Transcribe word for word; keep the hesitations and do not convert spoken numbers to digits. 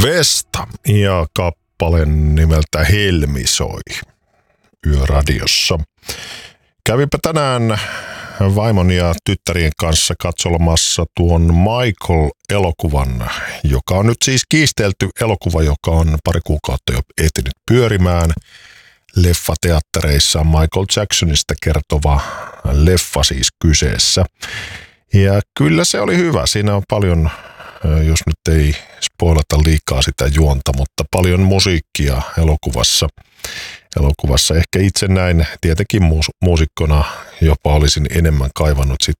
Vesta ja kappale nimeltä Helmi soi Yöradiossa. Kävipä tänään vaimon ja tyttärien kanssa katsomassa tuon Michael-elokuvan, joka on nyt siis kiistelty elokuva, joka on pari kuukautta jo ehtinyt pyörimään leffateattereissa. Michael Jacksonista kertova leffa siis kyseessä. Ja kyllä se oli hyvä. Siinä on paljon, jos nyt ei spoilata liikaa sitä juonta, mutta paljon musiikkia elokuvassa. Elokuvassa ehkä itse näin, tietenkin muus- muusikkona jopa olisin enemmän kaivannut sit